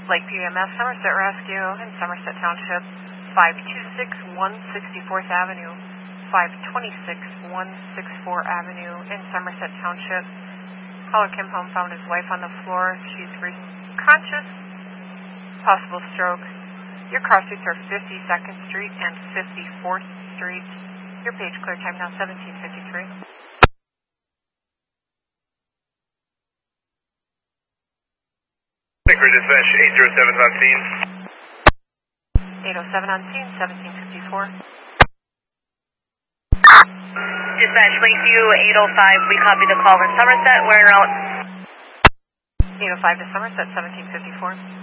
Lakeview EMS, Somerset Rescue in Somerset Township, 526 164th Avenue, 526 164 Avenue in Somerset Township. Caller Kim Home found his wife on the floor. She's conscious, possible stroke. Your cross streets are 52nd Street and 54th Street. Your page clear time now 17:53. Crew dispatch 807 on scene. 807 on scene, 1754. Dispatch Lakeview 805, we copy the call in Somerset. We're en route. 805 to Somerset, 1754.